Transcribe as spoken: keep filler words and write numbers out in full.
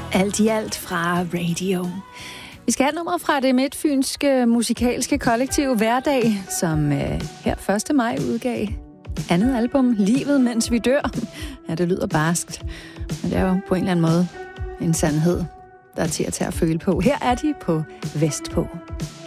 Alt i alt fra Radio. Vi skal have nummer fra det midtfynske musikalske kollektiv Hverdag, som øh, her første maj udgav andet album, Livet mens vi dør. Ja, det lyder barskt, men det er jo på en eller anden måde en sandhed, der er til at tage at føle på. Her er de på Vestpå.